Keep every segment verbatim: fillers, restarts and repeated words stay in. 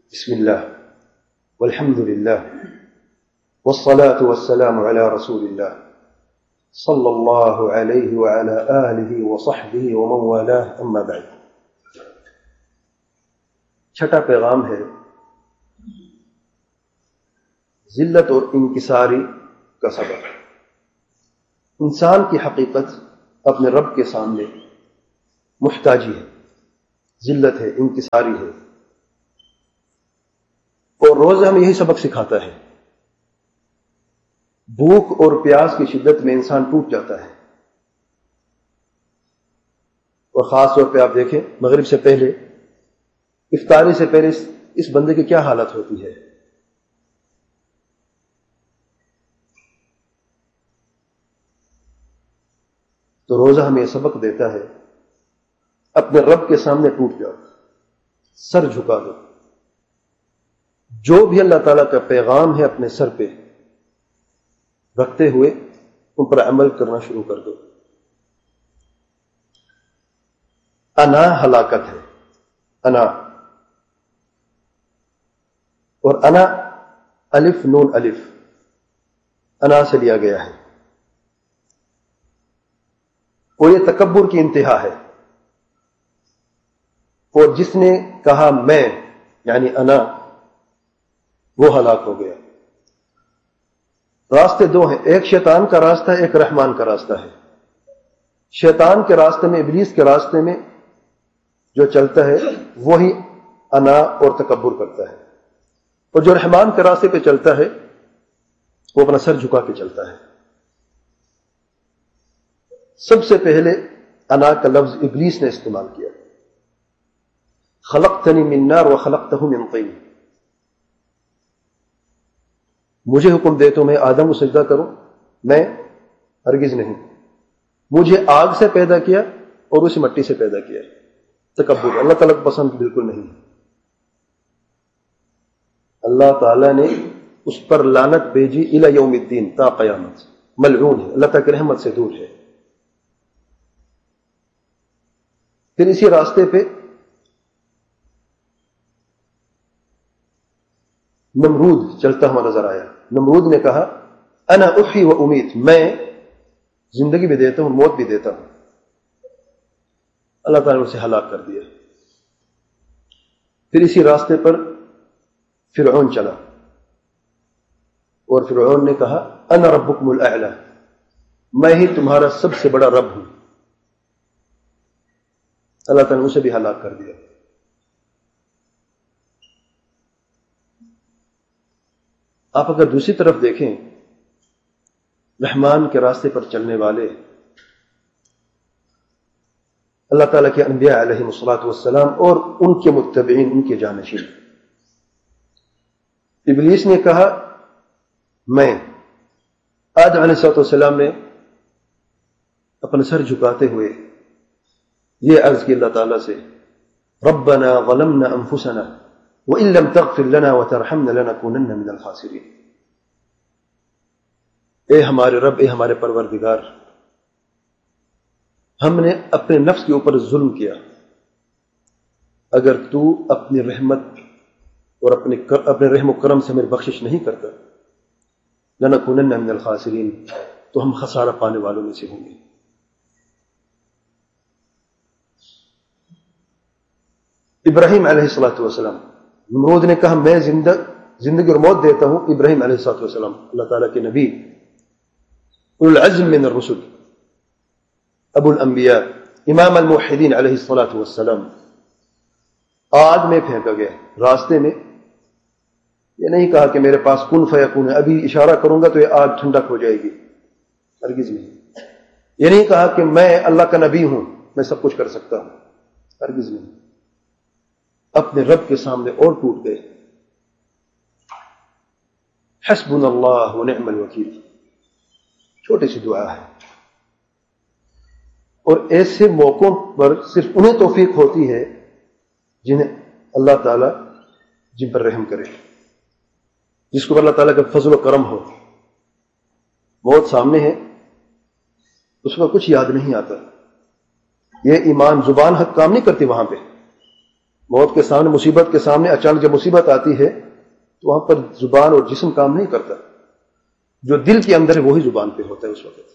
بسم الله والحمد لله والصلاة والسلام على رسول الله صلى الله عليه وعلى آله وصحبه ومن والاه اما بعد. چھٹا پیغام ہے ذلت اور انکساری کا سبب. انسان کی حقیقت اپنے رب کے سامنے محتاجی ہے، ذلت ہے، انکساری ہے، اور روزہ ہمیں یہی سبق سکھاتا ہے. بھوک اور پیاس کی شدت میں انسان ٹوٹ جاتا ہے، اور خاص طور پہ آپ دیکھیں مغرب سے پہلے، افطاری سے پہلے اس بندے کی کیا حالت ہوتی ہے. تو روزہ ہمیں یہ سبق دیتا ہے اپنے رب کے سامنے ٹوٹ جاؤ، سر جھکا دو. جو بھی اللہ تعالیٰ کا پیغام ہے اپنے سر پہ رکھتے ہوئے ان پر عمل کرنا شروع کر دو. انا ہلاکت ہے، انا، اور انا الف نون الف انا سے لیا گیا ہے، اور یہ تکبر کی انتہا ہے. اور جس نے کہا میں یعنی انا، وہ ہلاک ہو گیا. راستے دو ہیں، ایک شیطان کا راستہ ہے، ایک رحمان کا راستہ ہے. شیطان کے راستے میں، ابلیس کے راستے میں جو چلتا ہے وہی انا اور تکبر کرتا ہے، اور جو رحمان کے راستے پہ چلتا ہے وہ اپنا سر جھکا کے چلتا ہے. سب سے پہلے انا کا لفظ ابلیس نے استعمال کیا. خلقتنی من نار وخلقتہ من طین، مجھے حکم دے تو میں آدم کو سجدہ کروں، میں ہرگز نہیں. مجھے آگ سے پیدا کیا اور اسی مٹی سے پیدا کیا. تکبر اللہ تعالیٰ کو پسند بالکل نہیں. اللہ تعالیٰ نے اس پر لعنت بھیجی الی یوم الدین، تا قیامت، ملعون ہے، اللہ تعالیٰ کی رحمت سے دور ہے. پھر اسی راستے پہ نمرود چلتا ہوا نظر آیا. نمرود نے کہا انا احیی و امیت، میں زندگی بھی دیتا ہوں، موت بھی دیتا ہوں. اللہ تعالیٰ نے اسے ہلاک کر دیا. پھر اسی راستے پر فرعون چلا، اور فرعون نے کہا انا ربکم الاعلی، میں ہی تمہارا سب سے بڑا رب ہوں. اللہ تعالیٰ نے اسے بھی ہلاک کر دیا. آپ اگر دوسری طرف دیکھیں، رحمان کے راستے پر چلنے والے اللہ تعالیٰ کے انبیاء علیہ الصلاۃ والسلام اور ان کے متبعین، ان کے جانشین. ابلیس نے کہا میں. آدم علیہ الصلاۃ والسلام نے اپنا سر جھکاتے ہوئے یہ عرض کی اللہ تعالیٰ سے، ربنا ظلمنا انفسنا وَإِن لَّمْ تَغْفِرْ لَنَا وَتَرْحَمْنَا لَنَكُونَنَّ مِنَ الْخَاسِرِينَ. اے ہمارے رب، اے ہمارے پروردگار، ہم نے اپنے نفس کے اوپر ظلم کیا. اگر تو اپنی رحمت اور اپنے اپنے رحم و کرم سے میری بخشش نہیں کرتا، لَنَكُونَنَّ مِنَ الْخَاسِرِينَ، تو ہم خسارہ پانے والوں میں سے ہوں گے. ابراہیم علیہ الصلاۃ والسلام، نمرود نے کہا میں زندہ زندگی اور موت دیتا ہوں. ابراہیم علیہ الصلوۃ والسلام اللہ تعالیٰ کے نبی، اولو العزم من الرسل، ابو الانبیاء، امام الموحدین علیہ الصلوۃ والسلام، آگ میں پھینکا گیا. راستے میں یہ نہیں کہا کہ میرے پاس کن فیکون ہے، ابھی اشارہ کروں گا تو یہ آگ ٹھنڈک ہو جائے گی، ہرگز نہیں. یہ نہیں کہا کہ میں اللہ کا نبی ہوں، میں سب کچھ کر سکتا ہوں، ہرگز نہیں. اپنے رب کے سامنے اور ٹوٹ گئے. حسبنا اللہ ونعم الوکیل، چھوٹی سی دعا ہے، اور ایسے موقعوں پر صرف انہیں توفیق ہوتی ہے جنہیں اللہ تعالیٰ جن پر رحم کرے، جس کو اللہ تعالیٰ کا فضل و کرم ہو. موت سامنے ہے، اس کو کچھ یاد نہیں آتا. یہ ایمان زبان حق کام نہیں کرتی وہاں پہ. موت کے سامنے، مصیبت کے سامنے اچانک جب مصیبت آتی ہے تو وہاں پر زبان اور جسم کام نہیں کرتا، جو دل کے اندر ہے وہی زبان پہ ہوتا ہے اس وقت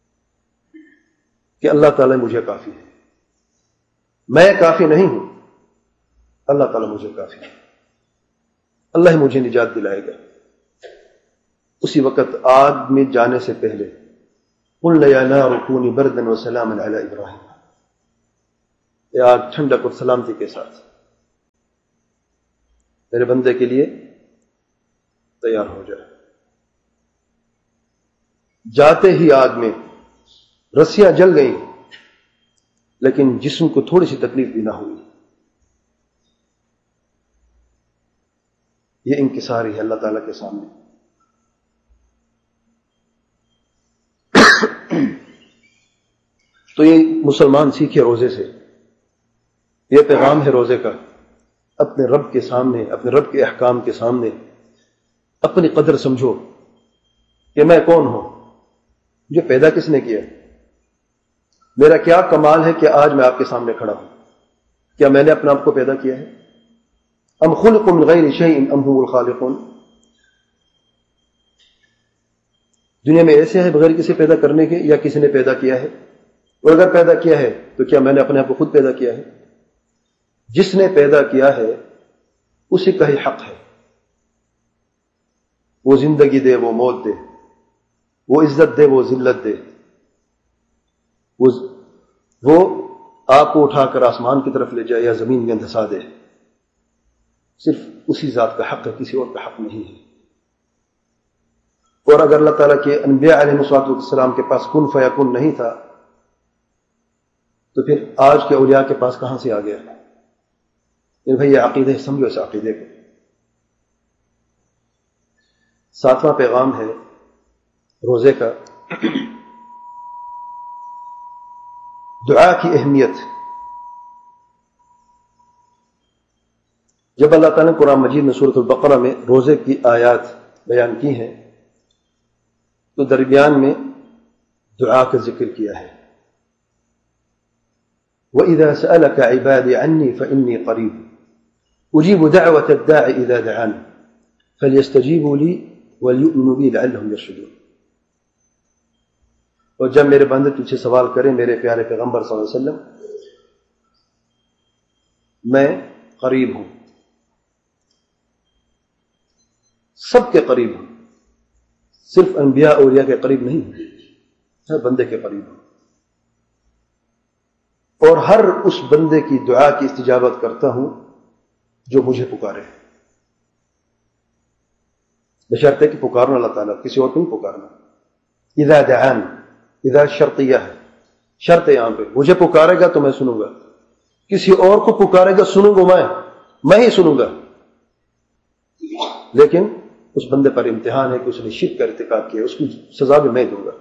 کہ اللہ تعالیٰ مجھے کافی ہے، میں کافی نہیں ہوں، اللہ تعالیٰ مجھے کافی ہے، اللہ مجھے نجات دلائے گا۔ اسی وقت آگ میں جانے سے پہلے قُلْنَا يَا نَارُ كُونِي بَرْدًا وَسَلَامًا عَلَىٰ إِبْرَاهِيمَ، یہ آگ ٹھنڈک اور سلامتی کے ساتھ میرے بندے کے لیے تیار ہو جائے۔ جاتے ہی آگ میں رسیاں جل گئیں لیکن جسم کو تھوڑی سی تکلیف بھی نہ ہوئی۔ یہ انکساری ہے اللہ تعالیٰ کے سامنے۔ تو یہ مسلمان سیکھے روزے سے، یہ پیغام ہے روزے کا، اپنے رب کے سامنے، اپنے رب کے احکام کے سامنے اپنی قدر سمجھو کہ میں کون ہوں، مجھے پیدا کس نے کیا، میرا کیا کمال ہے کہ آج میں آپ کے سامنے کھڑا ہوں، کیا میں نے اپنے آپ کو پیدا کیا ہے؟ ام خلقوا من غیر شیء ام هم الخالقون، دنیا میں ایسے ہے بغیر کسی پیدا کرنے کے یا کسی نے پیدا کیا ہے؟ اور اگر پیدا کیا ہے تو کیا میں نے اپنے آپ کو خود پیدا کیا ہے؟ جس نے پیدا کیا ہے اسی کا ہی حق ہے، وہ زندگی دے، وہ موت دے، وہ عزت دے، وہ ذلت دے، وہ آپ کو اٹھا کر آسمان کی طرف لے جائے یا زمین میں دھسا دے، صرف اسی ذات کا حق ہے، کسی اور کا حق نہیں ہے۔ اور اگر اللہ تعالیٰ کے انبیاء علیہ السلام کے پاس کن فیکن نہیں تھا تو پھر آج کے اولیاء کے پاس کہاں سے آ گیا؟ پھر بھائی یہ عقیدہ سمجھو، اس عقیدے کو۔ ساتواں پیغام ہے روزے کا، دعا کی اہمیت۔ جب اللہ تعالیٰ نے قرآن مجید میں سورۃ البقرہ میں روزے کی آیات بیان کی ہیں تو درمیان میں دعا کا ذکر کیا ہے۔ وَإِذَا سَأَلَكَ عِبَادِي عَنِّي فَإِنِّي قَرِيبٌ أُجِيبُ دَعْوَةَ الدَّاعِ إِذَا دَعَانِ فَلْيَسْتَجِيبُوا لِي وَلْيُؤْمِنُوا بِي لَعَلَّهُمْ يَرْشُدُونَ۔ اور جب میرے بندے تجھ سے سوال کریں میرے پیارے پیغمبر صلی اللہ علیہ وسلم، میں قریب ہوں، سب کے قریب ہوں، صرف انبیاء اولیاء کے قریب نہیں ہوں، ہر بندے کے قریب ہوں، اور ہر اس بندے کی دعا کی استجابت کرتا ہوں جو مجھے پکارے، بشرطے کہ پکارنا اللہ تعالیٰ، کسی اور کو نہیں پکارنا۔ اذا دعان، اذا شرطیہ ہے، شرط یہاں پہ، مجھے پکارے گا تو میں سنوں گا، کسی اور کو پکارے گا سنوں گا میں میں ہی سنوں گا، لیکن اس بندے پر امتحان ہے کہ اس نے شرک کا ارتکاب کیا، اس کی سزا بھی میں دوں گا۔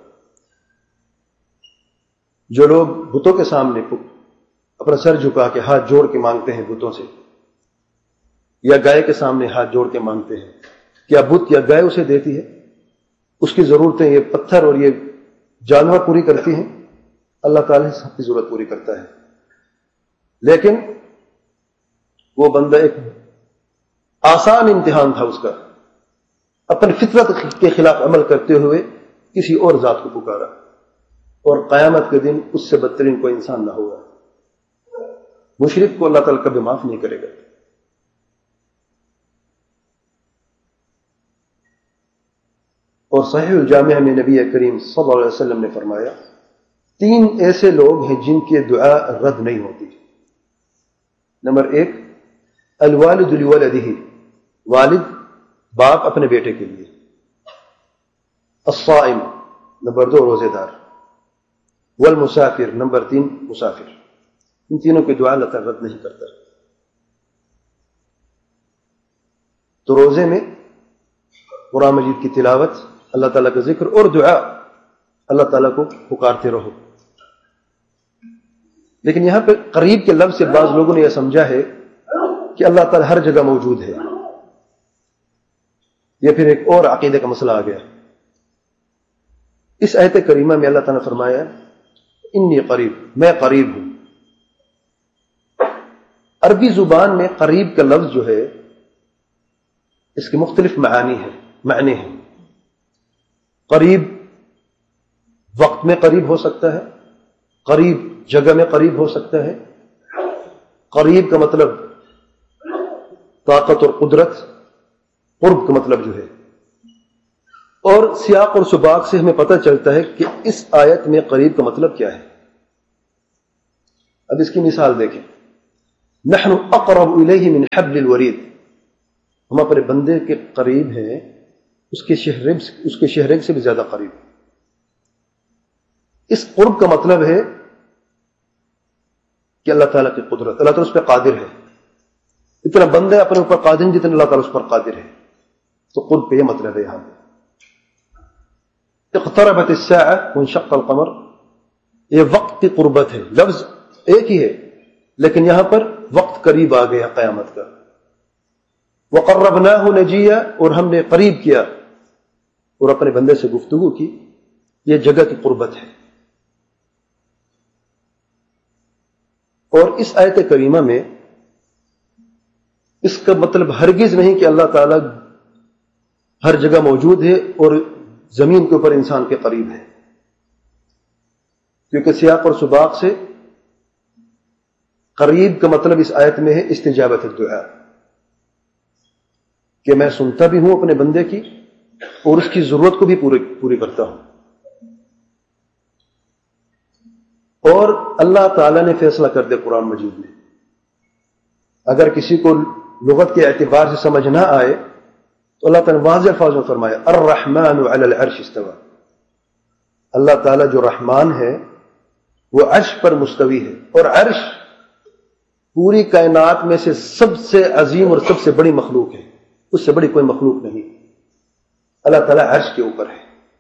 جو لوگ بتوں کے سامنے اپنا سر جھکا کے ہاتھ جوڑ کے مانگتے ہیں بتوں سے، یا گائے کے سامنے ہاتھ جوڑ کے مانگتے ہیں، کیا بت یا گائے اسے دیتی ہے؟ اس کی ضرورتیں یہ پتھر اور یہ جانور پوری کرتی ہیں؟ اللہ تعالیٰ سب کی ضرورت پوری کرتا ہے، لیکن وہ بندہ ایک آسان امتحان تھا اس کا، اپنی فطرت کے خلاف عمل کرتے ہوئے کسی اور ذات کو پکارا، اور قیامت کے دن اس سے بدترین کوئی انسان نہ ہوگا۔ مشرک کو اللہ تعالیٰ کبھی معاف نہیں کرے گا۔ اور صحیح الجامع میں نبی کریم صلی اللہ علیہ وسلم نے فرمایا تین ایسے لوگ ہیں جن کی دعا رد نہیں ہوتی۔ نمبر ایک، الوالد لولدہ، والد باپ اپنے بیٹے کے لیے، الصائم نمبر دو، روزے دار، والمسافر نمبر تین، مسافر۔ ان تینوں کی دعا اللہ تعالیٰ رد نہیں کرتا۔ تو روزے میں قرآن مجید کی تلاوت، اللہ تعالیٰ کا ذکر اور دعا، اللہ تعالیٰ کو پکارتے رہو۔ لیکن یہاں پہ قریب کے لفظ سے بعض لوگوں نے یہ سمجھا ہے کہ اللہ تعالیٰ ہر جگہ موجود ہے، یہ پھر ایک اور عقیدے کا مسئلہ آ گیا۔ اس آیت کریمہ میں اللہ تعالیٰ نے فرمایا انی قریب، میں قریب ہوں۔ عربی زبان میں قریب کا لفظ جو ہے اس کے مختلف معانی ہیں معنی ہیں. قریب وقت میں قریب ہو سکتا ہے، قریب جگہ میں قریب ہو سکتا ہے. قریب کا مطلب طاقت اور قدرت، قرب کا مطلب جو ہے. اور سیاق اور سباق سے ہمیں پتہ چلتا ہے کہ اس آیت میں قریب کا مطلب کیا ہے. اب اس کی مثال دیکھیں. نحن اقرب الیہ من حبل الورید، ہم اپنے بندے کے قریب ہیں اس کے شہریگ اس کے شہریگ سے بھی زیادہ قریب. اس قرب کا مطلب ہے کہ اللہ تعالیٰ کی قدرت، اللہ تعالیٰ اس پہ قادر ہے. اتنا بندہ اپنے اوپر قادر نہیں جتنا اللہ تعالیٰ اس پر قادر ہے. تو قرب پہ یہ مطلب ہے. یہاں پہ اقتربت الساعة وانشق القمر، یہ وقت کی قربت ہے. لفظ ایک ہی ہے لیکن یہاں پر وقت قریب آ گیا قیامت کا. وقربناہ نجیہ، اور ہم نے قریب کیا اور اپنے بندے سے گفتگو کی. یہ جگہ کی قربت ہے. اور اس آیت کریمہ میں اس کا مطلب ہرگز نہیں کہ اللہ تعالیٰ ہر جگہ موجود ہے اور زمین کے اوپر انسان کے قریب ہے، کیونکہ سیاق اور سباق سے قریب کا مطلب اس آیت میں ہے استجابت الدعاء، کہ میں سنتا بھی ہوں اپنے بندے کی اور اس کی ضرورت کو بھی پوری پوری کرتا ہوں. اور اللہ تعالیٰ نے فیصلہ کر دیا قرآن مجید میں. اگر کسی کو لغت کے اعتبار سے سمجھ نہ آئے تو اللہ تعالیٰ نے واضح الفاظ میں فرمایا الرحمن علی العرش استوى. اللہ تعالیٰ جو رحمان ہے وہ عرش پر مستوی ہے، اور عرش پوری کائنات میں سے سب سے عظیم اور سب سے بڑی مخلوق ہے. اس سے بڑی کوئی مخلوق نہیں. اللہ تعالیٰ عرش کے اوپر ہے.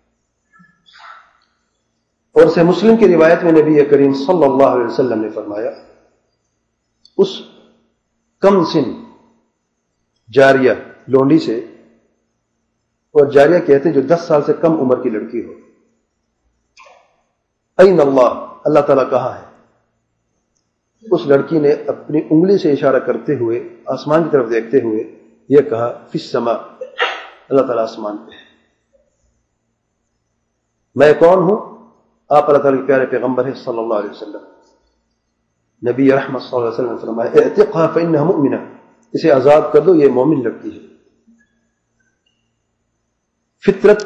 اور سے مسلم کی روایت میں نبی کریم صلی اللہ علیہ وسلم نے فرمایا اس کم سن جاریہ لونڈی سے، اور جاریہ کہتے ہیں جو دس سال سے کم عمر کی لڑکی ہو، این اللہ، اللہ تعالیٰ کہاں ہے؟ اس لڑکی نے اپنی انگلی سے اشارہ کرتے ہوئے آسمان کی طرف دیکھتے ہوئے یہ کہا فی السماء، اللہ تعالیٰ آسمان پہ ہے. میں کون ہوں؟ آپ اللہ تعالیٰ کے پیارے پیغمبر ہیں صلی اللہ علیہ وسلم. نبی رحمت صلی اللہ علیہ وسلم نے فرمایا اعتقها فإنها مؤمنہ، اسے آزاد کر دو، یہ مومن لڑکی ہے. فطرت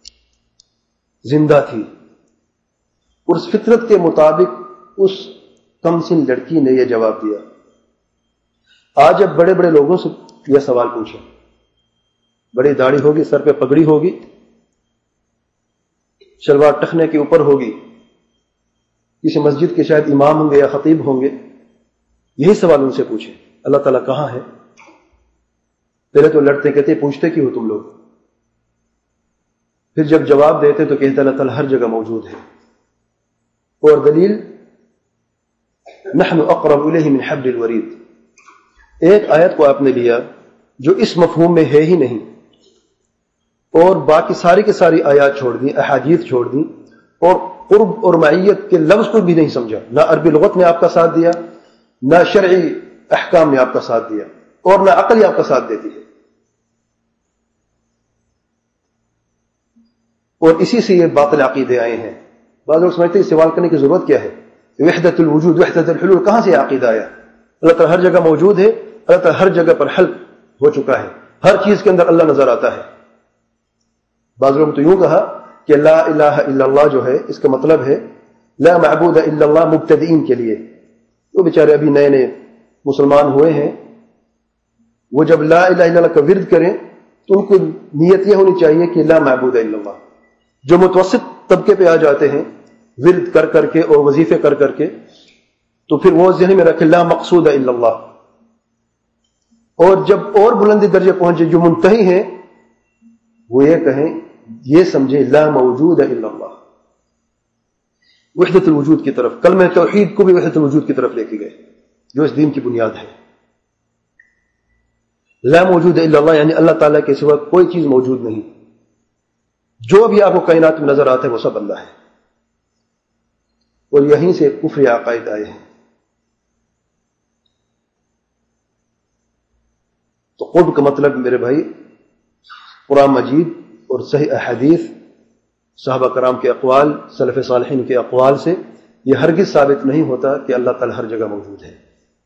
زندہ تھی اور اس فطرت کے مطابق اس کم سن لڑکی نے یہ جواب دیا. آج اب بڑے بڑے لوگوں سے یہ سوال پوچھیں، بڑی داڑھی ہوگی، سر پہ پگڑی ہوگی، شلوار ٹخنے کے اوپر ہوگی، کسی مسجد کے شاید امام ہوں گے یا خطیب ہوں گے، یہی سوال ان سے پوچھیں اللہ تعالیٰ کہاں ہے؟ پہلے تو لڑتے کہتے پوچھتے کی ہو تم لوگ، پھر جب جواب دیتے تو کہتے اللہ تعالیٰ ہر جگہ موجود ہے. اور دلیل نحن اقرب الیہ من حبل الورید. ایک آیت کو آپ نے لیا جو اس مفہوم میں ہے ہی نہیں، اور باقی ساری کے ساری آیات چھوڑ دیں، احادیث چھوڑ دیں، اور قرب اور معیت کے لفظ کو بھی نہیں سمجھا. نہ عربی لغت نے آپ کا ساتھ دیا، نہ شرعی احکام نے آپ کا ساتھ دیا، اور نہ عقل آپ کا ساتھ دیتی ہے. اور اسی سے یہ باطل عقیدے آئے ہیں. بعض لوگ سمجھتے ہیں سوال کرنے کی ضرورت کیا ہے، وحدت الوجود وحدت الحلول کہاں سے عقیدہ آیا؟ اللہ تعالیٰ ہر جگہ موجود ہے، اللہ تعالیٰ ہر جگہ پر حل ہو چکا ہے، ہر چیز کے اندر اللہ نظر آتا ہے. بعض لوگوں نے تو یوں کہا کہ لا الہ الا اللہ جو ہے اس کا مطلب ہے لا معبود الا اللہ مبتدئین کے لیے. وہ بیچارے ابھی نئے نئے مسلمان ہوئے ہیں، وہ جب لا الہ الا اللہ کا ورد کریں تو ان کو نیت یہ ہونی چاہیے کہ لا معبود الا اللہ. جو متوسط طبقے پہ آ جاتے ہیں ورد کر کر کے اور وظیفے کر کر کے، تو پھر وہ ذہن میں رکھے لا مقصود الا اللہ. اور جب اور بلندی درجے پہنچے جو منتہی ہیں وہ یہ کہیں، یہ سمجھے لا موجود الا اللہ. وحدت الوجود کی طرف، کلمہ توحید کو بھی وحدت الوجود کی طرف لے کے گئے جو اس دین کی بنیاد ہے. لا موجود الا اللہ یعنی اللہ تعالیٰ کے سوا کوئی چیز موجود نہیں. جو بھی آپ کو کائنات میں نظر آتا ہے وہ سب اللہ ہے. اور یہیں سے کفر عقائد آئے ہیں. تو قرب کا مطلب میرے بھائی قرآن مجید اور صحیح احادیث، صحابہ کرام کے اقوال، سلف صالحین کے اقوال سے یہ ہرگز ثابت نہیں ہوتا کہ اللہ تعالی ہر جگہ موجود ہے۔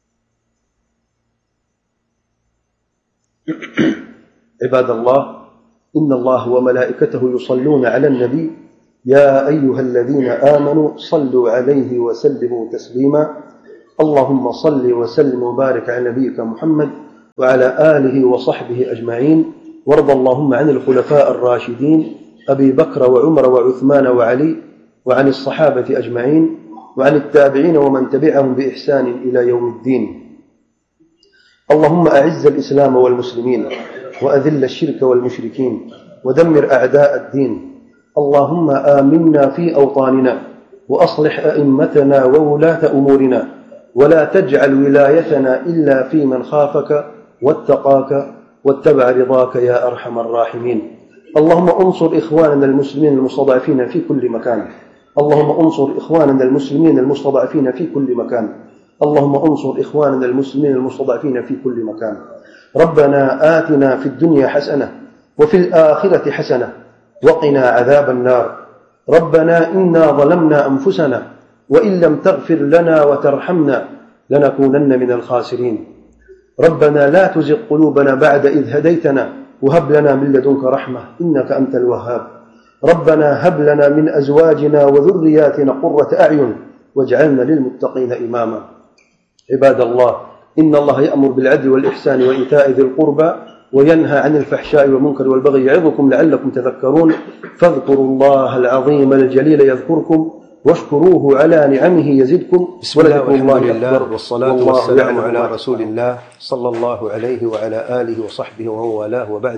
عباد اللہ، ان اللہ وملائکتہ یصلون علی النبی یا ایہا الذین آمنوا صلوا علیہ وسلموا تسلیما اللہم صل وسلم وبارک علی نبیک محمد وعلى آلہ وصحبہ اجمعین وارض اللہم عن الخلفاء الراشدین ابی بکر وعمر وعثمان وعلی وعن الصحابة اجمعین وعن التابعین ومن تبعهم بإحسان إلى يوم الدین۔ اللهم أعز الإسلام والمسلمين وأذل الشرك والمشركين ودمر أعداء الدين. اللهم آمنا في أوطاننا وأصلح أئمتنا وولاة أمورنا ولا تجعل ولايتنا إلا في من خافك واتقاك واتبع رضاك يا أرحم الراحمين. اللهم انصر إخواننا المسلمين المستضعفين في كل مكان. اللهم انصر إخواننا المسلمين المستضعفين في كل مكان. اللهم انصر إخواننا المسلمين المستضعفين في كل مكان. ربنا آتنا في الدنيا حسنة وفي الآخرة حسنة وقنا عذاب النار. ربنا إنا ظلمنا أنفسنا وإن لم تغفر لنا وترحمنا لنكونن من الخاسرين. ربنا لا تزغ قلوبنا بعد إذ هديتنا وهب لنا من لدنك رحمة إنك أنت الوهاب. ربنا هب لنا من أزواجنا وذرياتنا قرة أعين واجعلنا للمتقين إماما. عباد الله، إن الله يأمر بالعدل والإحسان وإيتاء ذي القربى وينهى عن الفحشاء والمنكر والبغي يعظكم لعلكم تذكرون. فاذكروا الله العظيم الجليل يذكركم واشكروه على نعمه يزدكم. بسم الله والحمد لله والصلاة والسلام على رسول الله صلى الله عليه وعلى آله وصحبه ومن والاه، وبعد.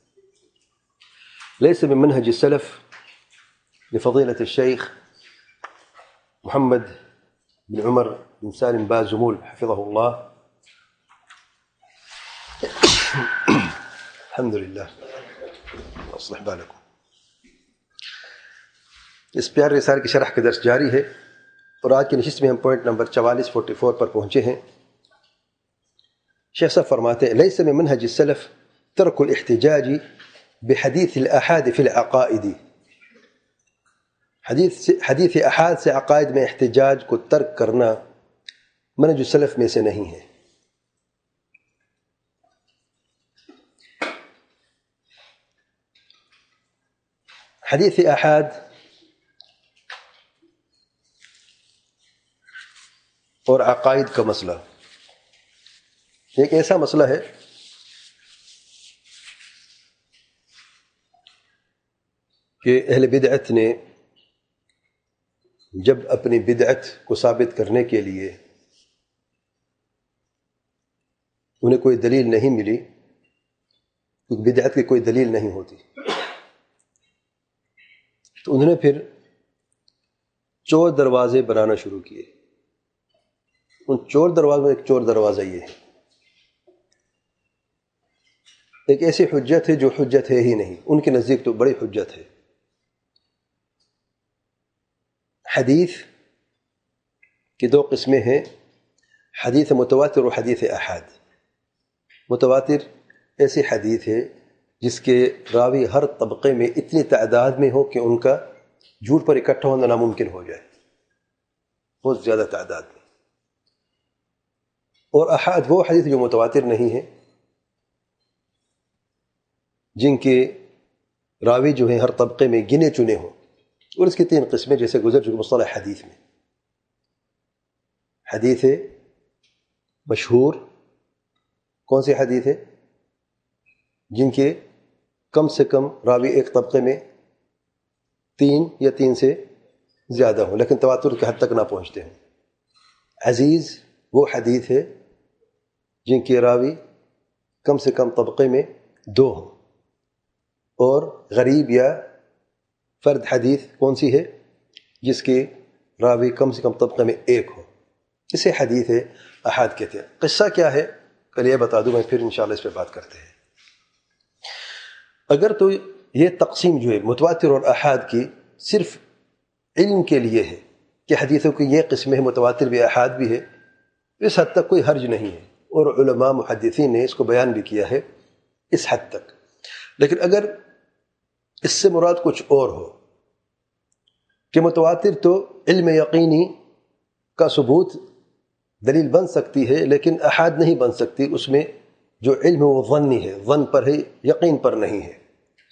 ليس من منهج السلف لفضيلة الشيخ محمد بن عمر بن سالم بازمول حفظه الله الحمد لله اصلح بالكم. اس پیارے رسالے کی شرح کا درس جاری ہے اور آج کی نشست میں ہم پوائنٹ نمبر چوالیس فورٹی فور پر پہنچے ہیں. شیخ صاحب فرماتے ہیں لیس من منہج السلف ترک الاحتجاج بحدیث الآحاد فی العقائد. حدیث حدیث احاد سے عقائد میں احتجاج کو ترک کرنا منہج السلف میں سے نہیں ہے. حدیث احاد اور عقائد کا مسئلہ ایک ایسا مسئلہ ہے کہ اہل بدعت نے جب اپنی بدعت کو ثابت کرنے کے لیے انہیں کوئی دلیل نہیں ملی، کیونکہ بدعت کی کوئی دلیل نہیں ہوتی، تو انہوں نے پھر چور دروازے بنانا شروع کیے. ان چور دروازوں میں ایک چور دروازہ یہ ہے، ایک ایسی حجت ہے جو حجت ہے ہی نہیں، ان کے نزدیک تو بڑی حجت ہے. حدیث کی دو قسمیں ہیں، حدیث متواتر اور حدیث احاد. متواتر ایسی حدیث ہے جس کے راوی ہر طبقے میں اتنی تعداد میں ہو کہ ان کا جھوٹ پر اکٹھا ہونا ناممکن ہو جائے، بہت زیادہ تعداد میں. اور احاد وہ حدیث جو متواتر نہیں ہے، جن کے راوی جو ہیں ہر طبقے میں گنے چنے ہوں. اور اس کی تین قسمیں جیسے گزر چکے مصطلح حدیث میں. حدیث مشہور کون سی حدیث ہے؟ جن کے کم سے کم راوی ایک طبقے میں تین یا تین سے زیادہ ہوں لیکن تواتر کی حد تک نہ پہنچتے ہوں. عزیز وہ حدیث ہے جن کے راوی کم سے کم طبقے میں دو ہوں. اور غریب یا فرد حدیث کون سی ہے؟ جس کے راوی کم سے کم طبقے میں ایک ہو، اسے حدیث احاد کہتے ہیں. قصہ کیا ہے کل یہ بتا دوں، میں پھر انشاءاللہ اس پہ بات کرتے ہیں. اگر تو یہ تقسیم جو ہے متواتر اور احاد کی صرف علم کے لیے ہے کہ حدیثوں کی یہ قسم ہے، متواتر بھی احاد بھی ہے، اس حد تک کوئی حرج نہیں ہے. اور علماء محدثین نے اس کو بیان بھی کیا ہے اس حد تک. لیکن اگر اس سے مراد کچھ اور ہو کہ متواتر تو علم یقینی کا ثبوت دلیل بن سکتی ہے لیکن احاد نہیں بن سکتی، اس میں جو علم وہ ظنی ہے، ظن پر ہے، یقین پر نہیں ہے.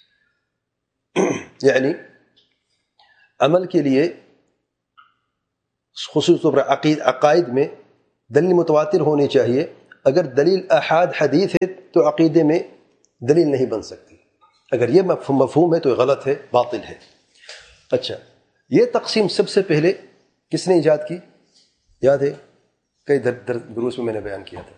یعنی عمل کے لیے خصوص طور پر عقید عقائد میں دلیل متواتر ہونی چاہیے. اگر دلیل احاد حدیث ہے تو عقیدے میں دلیل نہیں بن سکتی. اگر یہ مفہوم ہے تو یہ غلط ہے، باطل ہے. اچھا، یہ تقسیم سب سے پہلے کس نے ایجاد کی؟ یاد ہے کئی در در دروس میں میں نے بیان کیا تھا.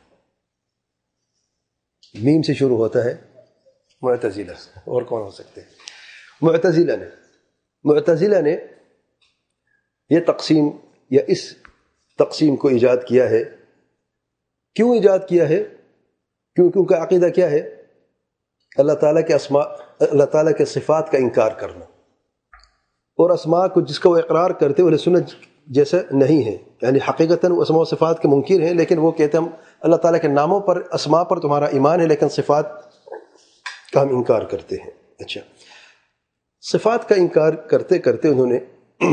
میم سے شروع ہوتا ہے، معتزلہ. اور کون ہو سکتے ہیں؟ معتزلہ نے معتزلہ نے یہ تقسیم یا اس تقسیم کو ایجاد کیا ہے. کیوں ایجاد کیا ہے؟ کیوں کیونکہ عقیدہ کیا ہے؟ اللہ تعالیٰ کے اسماء، اللہ تعالیٰ کے صفات کا انکار کرنا، اور اسماء کو جس کا وہ اقرار کرتے وہ سنت جیسا نہیں ہے. یعنی حقیقتاً وہ اسماء و صفات کے منکر ہیں، لیکن وہ کہتے ہیں ہم اللہ تعالیٰ کے ناموں پر، اسماء پر تمہارا ایمان ہے لیکن صفات کا ہم انکار کرتے ہیں. اچھا، صفات کا انکار کرتے کرتے انہوں نے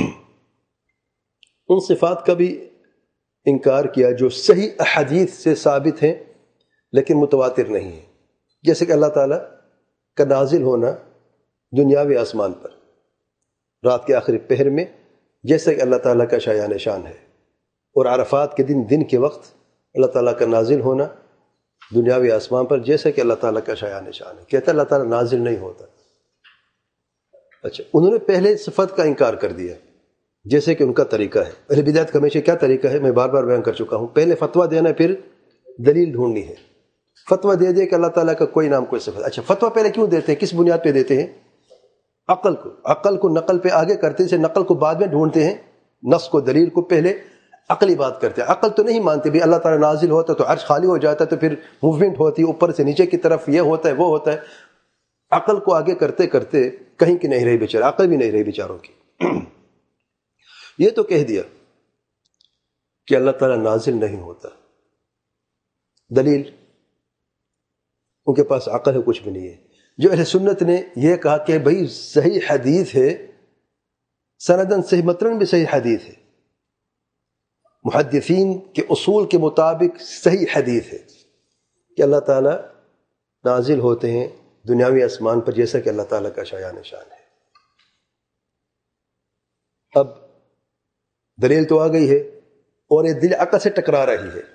ان صفات کا بھی انکار کیا جو صحیح احادیث سے ثابت ہیں لیکن متواتر نہیں ہیں. جیسے کہ اللہ تعالیٰ کا نازل ہونا دنیاوی آسمان پر رات کے آخری پہر میں، جیسے کہ اللہ تعالیٰ کا شایان شان ہے. اور عرفات کے دن دن کے وقت اللہ تعالیٰ کا نازل ہونا دنیاوی آسمان پر جیسے کہ اللہ تعالیٰ کا شایان شان ہے. کہتا اللہ تعالیٰ نازل نہیں ہوتا. اچھا، انہوں نے پہلے صفت کا انکار کر دیا جیسے کہ ان کا طریقہ ہے. اہل بدعت کا ہمیشہ کیا طریقہ ہے؟ میں بار بار بیان کر چکا ہوں. پہلے فتویٰ دینا، پھر دلیل ڈھونڈنی ہے. فتویٰ دے دے کہ اللہ تعالیٰ کا کوئی نام کوئی صفت. اچھا، فتویٰ پہلے کیوں دیتے ہیں؟ کس بنیاد پہ دیتے ہیں؟ عقل کو عقل کو نقل پہ آگے کرتے ہیں، نقل کو بعد میں ڈھونڈتے ہیں. نص کو، دلیل کو پہلے عقلی بات کرتے ہیں. عقل تو نہیں مانتے بھی اللہ تعالیٰ نازل ہوتا تو عرش خالی ہو جاتا تو پھر موومنٹ ہوتی اوپر سے نیچے کی طرف، یہ ہوتا ہے وہ ہوتا ہے. عقل کو آگے کرتے کرتے کہیں کی نہیں رہی بیچارہ، عقل بھی نہیں رہی بیچاروں کی. یہ تو کہہ دیا کہ اللہ تعالیٰ نازل نہیں ہوتا. دلیل ان کے پاس عقل ہے کچھ بھی نہیں ہے. جو اہل سنت نے یہ کہا کہ بھئی صحیح حدیث ہے، سندن صحیح متن بھی صحیح حدیث ہے، محدثین کے اصول کے مطابق صحیح حدیث ہے کہ اللہ تعالیٰ نازل ہوتے ہیں دنیاوی آسمان پر جیسا کہ اللہ تعالیٰ کا شایان شان ہے. اب دلیل تو آ گئی ہے اور یہ دل عقل سے ٹکرا رہی ہے.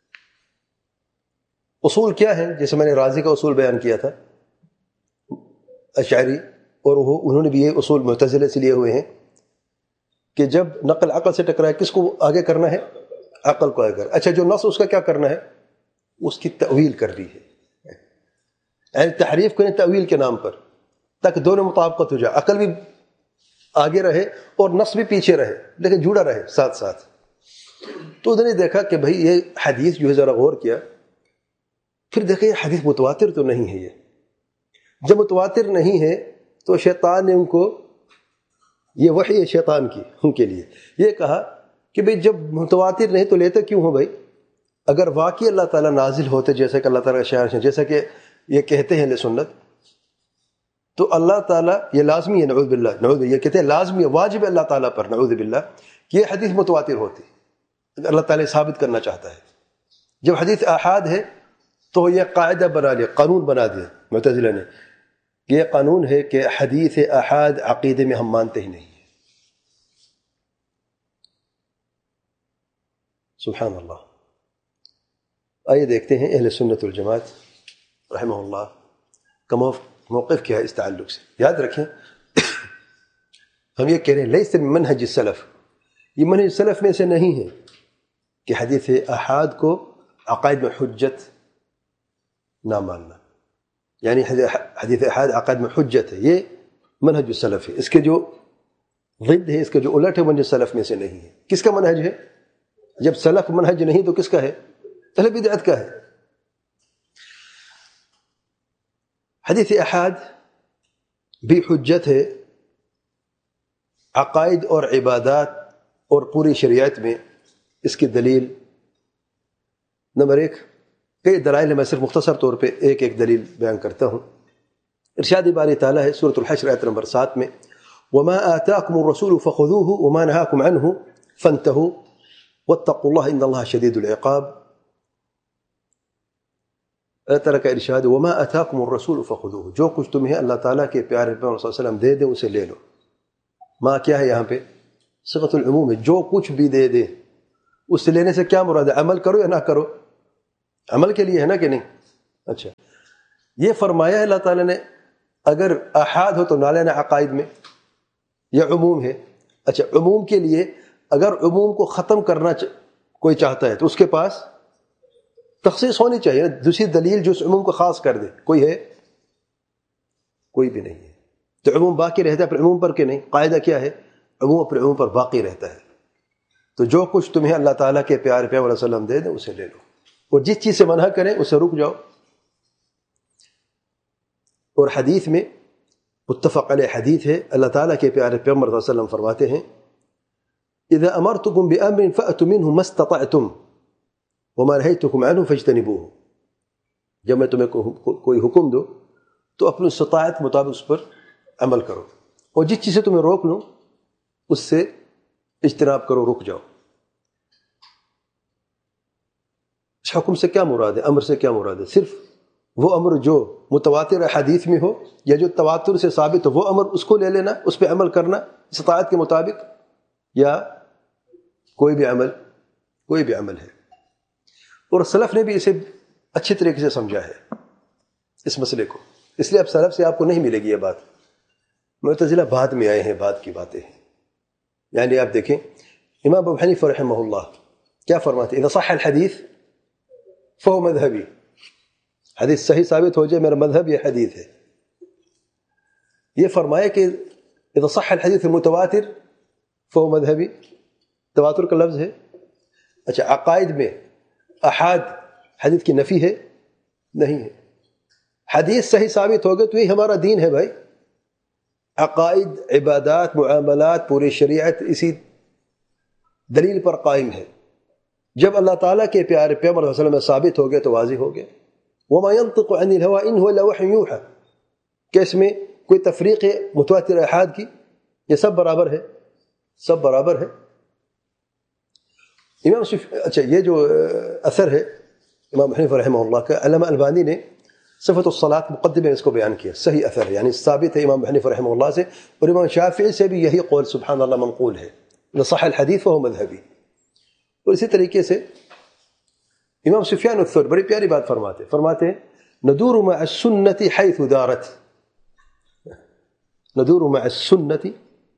اصول کیا ہے؟ جیسے میں نے رازی کا اصول بیان کیا تھا، اشعری، اور وہ انہوں نے بھی یہ اصول معتزلہ سے لیے ہوئے ہیں کہ جب نقل عقل سے ٹکرائے کس کو آگے کرنا ہے؟ عقل کو آگے کرنا. اچھا، جو نص اس کا کیا کرنا ہے؟ اس کی تأویل کر رہی ہے، یعنی تحریف کریں تأویل کے نام پر تاکہ دونوں مطابقت ہو جائے. عقل بھی آگے رہے اور نص بھی پیچھے رہے لیکن جڑا رہے ساتھ ساتھ. تو انہوں نے دیکھا کہ بھئی یہ حدیث جو ہے، ذرا غور کیا، پھر دیکھیں یہ حدیث متواتر تو نہیں ہے. یہ جب متواتر نہیں ہے تو شیطان نے ان کو، یہ وحی ہے شیطان کی ان کے لیے، یہ کہا کہ بھئی جب متواتر نہیں تو لیتے کیوں ہو بھائی؟ اگر واقعی اللہ تعالیٰ نازل ہوتے جیسے کہ اللہ تعالیٰ کا شایان، جیسا کہ یہ کہتے ہیں اہل سنت، تو اللہ تعالیٰ یہ لازمی ہے، نعوذ باللہ، نعوذ باللہ، یہ کہتے ہیں لازمی ہے، واجب ہے اللہ تعالیٰ پر، نعوذ باللہ، کہ یہ حدیث متواتر ہوتی اللہ تعالیٰ ثابت کرنا چاہتا ہے. جب حدیث احاد ہے تو یہ قاعدہ بنا لیا، قانون بنا دیا معتزلہ نے، یہ قانون ہے کہ حدیث احاد عقیدے میں ہم مانتے ہی نہیں ہیں. سبحان اللہ. آئیے دیکھتے ہیں اہل سنت والجماعت رحمہ اللہ کا موقف کیا ہے اس تعلق سے. یاد رکھیں ہم یہ کہہ رہے ہیں لیس من منہج السلف، یہ منہج سلف میں سے نہیں ہے کہ حدیث احاد کو عقائد میں حجت نہ ماننا. یعنی حدیث احاد عقائد میں حجت ہے، یہ منہج السلف ہے. اس کے جو ضد ہے، اس کے جو الٹ ہے، منہج سلف میں سے نہیں ہے. کس کا منہج ہے؟ جب سلف منہج نہیں تو کس کا ہے؟ اہل بدعت کا ہے. حدیث احاد بھی حجت ہے عقائد اور عبادات اور پوری شریعت میں. اس کی دلیل نمبر ایک کئی دلائل ہیں، میں صرف مختصر طور پہ ایک ایک دلیل بیان کرتا ہوں۔ ارشاد باری تعالیٰ ہے سورۃ الحشر آیت نمبر سات میں، وما آتاکم الرسول فخذوه وما نهاکم عنہ فانتہوا واتقوا اللہ ان اللہ شدید العقاب۔ اللہ تعالیٰ کا ارشاد، وما آتاکم الرسول فخذوه، جو کچھ تمہیں اللہ تعالیٰ کے پیارے پیغمبر صلی اللہ علیہ وسلم دے دیں اسے لے لو۔ ما کیا ہے یہاں پہ؟ صیغۃ العموم ہے، جو کچھ بھی دے دے اس سے لینے سے کیا مراد ہے؟ عمل کرو یا نہ کرو؟ عمل کے لیے ہے نا کہ نہیں؟ اچھا، یہ فرمایا ہے اللہ تعالیٰ نے اگر احاد ہو تو نہ لینا عقائد میں، یا عموم ہے؟ اچھا، عموم کے لیے اگر عموم کو ختم کرنا کوئی چاہتا ہے تو اس کے پاس تخصیص ہونی چاہیے، دوسری دلیل جو اس عموم کو خاص کر دے، کوئی ہے؟ کوئی بھی نہیں ہے۔ تو عموم باقی رہتا ہے پر عموم پر کہ نہیں؟ قاعدہ کیا ہے؟ عموم پر عموم پر باقی رہتا ہے۔ تو جو کچھ تمہیں اللہ تعالیٰ کے پیارے پیغمبر صلی اللہ علیہ وسلم دے دیں اسے لے لو، اور جس چیز سے منع کریں اسے رک جاؤ۔ اور حدیث میں متفق علیہ حدیث ہے، اللہ تعالیٰ کے پیارے پیغمبر صلی اللہ علیہ وسلم فرماتے ہیں، اذا امرتکم بامر فأتوا منه ما استطعتم وما نهیتکم عنه فاجتنبوه، جب میں تمہیں کوئی حکم دو تو اپنی استطاعت مطابق اس پر عمل کرو، اور جس چیز سے تمہیں روک لوں اس سے اجتناب کرو، رک جاؤ۔ اس حکم سے کیا مراد ہے؟ امر سے کیا مراد ہے؟ صرف وہ امر جو متواتر حدیث میں ہو یا جو تواتر سے ثابت ہو وہ امر، اس کو لے لینا، اس پہ عمل کرنا استطاعت کے مطابق، یا کوئی بھی عمل؟ کوئی بھی عمل ہے۔ اور سلف نے بھی اسے اچھی طریقے سے سمجھا ہے اس مسئلے کو، اس لیے اب سلف سے آپ کو نہیں ملے گی یہ بات، معتزلہ بعد میں آئے ہیں، بعد کی باتیں ہیں۔ یعنی آپ دیکھیں امام ابو حنیفہ رحمہ اللہ کیا فرماتے ہیں، اذا صح الحدیث فهو مذہبی، حدیث صحیح ثابت ہو جائے میرا مذہب یہ حدیث ہے۔ یہ فرمایا کہ اذا صح الحدیث المتواتر فهو مذہبی، تواتر کا لفظ ہے۔ اچھا، عقائد میں احاد حدیث کی نفی ہے؟ نہیں ہے۔ حدیث صحیح ثابت ہو گئے تو یہ ہمارا دین ہے بھائی۔ عقائد، عبادات، معاملات، پوری شریعت اسی دلیل پر قائم ہے۔ جب اللہ تعالیٰ کے پیارے پیغمبر صلی اللہ علیہ وسلم میں ثابت ہو گئے تو واضح ہو گئے۔ وما ينطق عن الهوى ان هو الا وحي يوحى، کہ اس میں کوئی تفریق ہے متواتر احاد کی؟ یہ سب برابر ہے، سب برابر ہے۔ امام شف... اچھا، یہ جو اثر ہے امام حنیفہ رحمہ اللہ کا، علامہ البانی نے صفت الصلاۃ مقدمے میں اس کو بیان کیا، صحیح اثر ہے، یعنی ثابت ہے امام حنیفہ رحمہ اللہ سے، اور امام شافعی سے بھی یہی قول سبحان اللہ منقول ہے، صح الحدیث فهو مذہبی۔ اور اسی طریقے سے امام سفیان الثوری بڑی پیاری بات فرماتے فرماتے ہیں ندور مع السنت حیث دارت، ندور مع السنت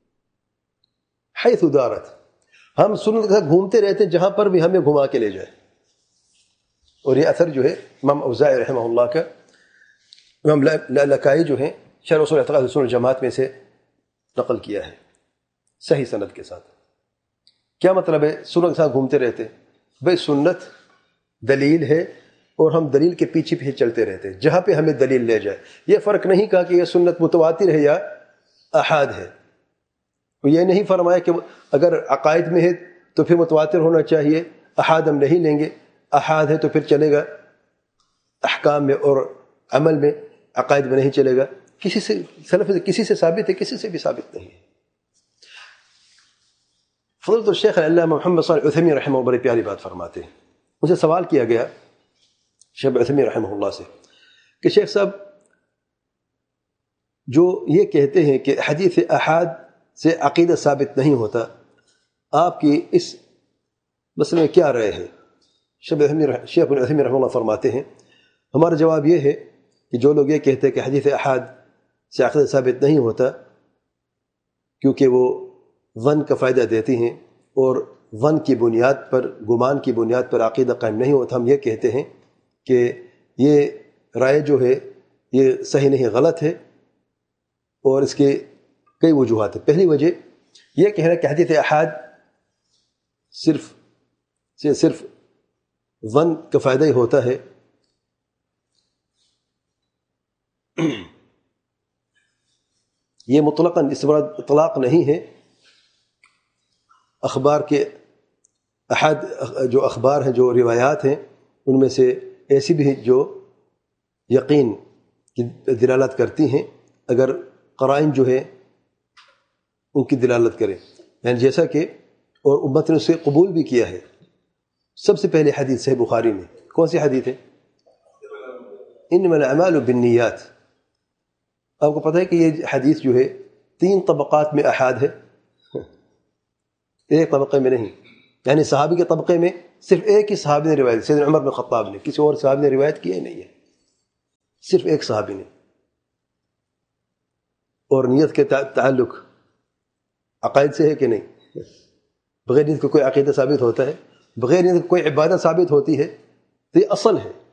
حیث دارت، ہم سنت کے ساتھ گھومتے رہتے ہیں جہاں پر بھی ہمیں گھما کے لے جائے۔ اور یہ اثر جو ہے امام اوزاعی رحمہ اللہ کا، امام لالکائی جو ہیں شرح اصول اعتقاد اہل سنت والجماعت میں سے نقل کیا ہے صحیح سند کے ساتھ۔ کیا مطلب ہے سنت کے ساتھ گھومتے رہتے؟ بھائی سنت دلیل ہے اور ہم دلیل کے پیچھے پیچھے چلتے رہتے ہیں جہاں پہ ہمیں دلیل لے جائے۔ یہ فرق نہیں کہا کہ یہ سنت متواتر ہے یا احاد ہے، یہ نہیں فرمایا کہ اگر عقائد میں ہے تو پھر متواتر ہونا چاہیے، احاد ہم نہیں لیں گے، احاد ہے تو پھر چلے گا احکام میں اور عمل میں، عقائد میں نہیں چلے گا۔ کسی سے سلف سے کسی سے ثابت ہے، کسی سے بھی ثابت نہیں ہے۔ فضیلۃ الشیخ علامہ محمد صالح العثیمین رحمہ اللہ بڑی پیاری بات فرماتے ہیں۔ مجھے سوال کیا گیا شیخ عثیمین رحمہ اللہ سے کہ شیخ صاحب جو یہ کہتے ہیں کہ حدیث احاد سے عقیدہ ثابت نہیں ہوتا، آپ کی اس مسئلے میں کیا رائے ہے؟ شیخ ابن عثیمین رحمہ اللہ فرماتے ہیں ہمارا جواب یہ ہے کہ جو لوگ یہ کہتے ہیں کہ حدیث احاد سے عقیدہ ثابت نہیں ہوتا کیونکہ وہ ظن کا فائدہ دیتی ہیں اور ظن کی بنیاد پر، گمان کی بنیاد پر عقیدہ قائم نہیں ہوتا، ہم یہ کہتے ہیں کہ یہ رائے جو ہے یہ صحیح نہیں، غلط ہے، اور اس کے کئی وجوہات ہیں۔ پہلی وجہ یہ کہنا کہ حدیث احاد صرف سے صرف ظن کا فائدہ ہی ہوتا ہے، یہ مطلقاً اس بار اطلاق نہیں ہے۔ اخبار کے احاد جو اخبار ہیں، جو روایات ہیں، ان میں سے ایسی بھی ہیں جو یقین کی دلالت کرتی ہیں اگر قرائن جو ہے ان کی دلالت کرے، یعنی جیسا کہ اور امت نے اسے قبول بھی کیا ہے۔ سب سے پہلے حدیث صحیح بخاری میں کون سی حدیث ہے؟ انما الاعمال بالنیات۔ آپ کو پتہ ہے کہ یہ حدیث جو ہے تین طبقات میں احاد ہے، ایک طبقے میں نہیں، یعنی صحابی کے طبقے میں صرف ایک ہی صحابی نے روایت، سیدنا عمر بن خطاب نے، کسی اور صحابی نے روایت کی ہی نہیں ہے، صرف ایک صحابی نے۔ اور نیت کے تعلق عقائد سے ہے کہ نہیں؟ بغیر نیت کو کوئی عقیدہ ثابت ہوتا ہے؟ بغیر نیت کو کوئی عبادت ثابت ہوتی ہے؟ تو یہ اصل ہے،